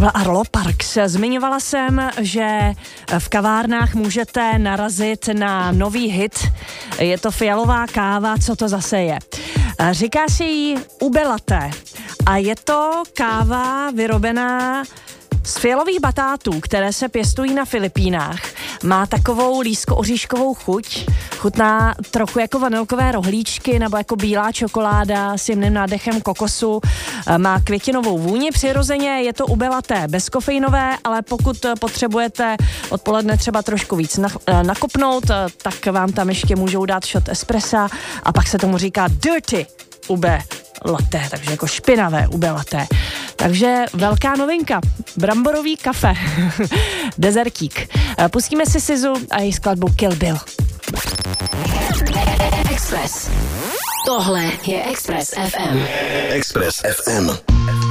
byl Arlo Parks. Zmiňovala jsem, že v kavárnách můžete narazit na nový hit. Je to fialová káva, co to zase je? Říká se jí ube latte a je to káva vyrobená z fialových batátů, které se pěstují na Filipínách. Má takovou lísko-oříškovou chuť, chutná trochu jako vanilkové rohlíčky nebo jako bílá čokoláda s jemným nádechem kokosu. Má květinovou vůni přirozeně, je to ube latte bezkofeinové, ale pokud potřebujete odpoledne třeba trošku víc nakopnout, tak vám tam ještě můžou dát shot espressa a pak se tomu říká dirty ube latte, takže jako špinavé ube latte. Takže velká novinka, bramborový kafe, dezertík. Pustíme si Sizu a její skladbu Kill Bill. Express. Tohle je Express FM. Express FM.